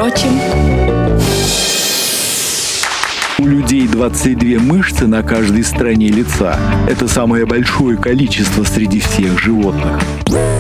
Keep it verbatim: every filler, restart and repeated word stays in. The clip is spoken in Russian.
прочим. У людей двадцать две мышцы на каждой стороне лица. Это самое большое количество среди всех животных.